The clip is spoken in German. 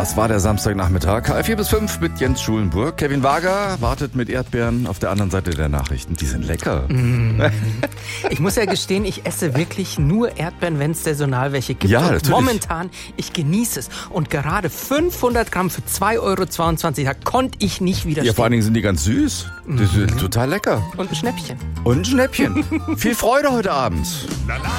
Das war der Samstagnachmittag. 4 bis 5 mit Jens Schulenburg. Kevin Wager wartet mit Erdbeeren auf der anderen Seite der Nachrichten. Die sind lecker. Ich muss ja gestehen, ich esse wirklich nur Erdbeeren, wenn es saisonal welche gibt. Ja, und natürlich. momentan, ich genieße es. Und gerade 500 Gramm für 2,22 €, da konnte ich nicht widerstehen. Ja, vor allen Dingen sind die ganz süß. Die sind total lecker. Und ein Schnäppchen. Und ein Schnäppchen. Viel Freude heute Abend.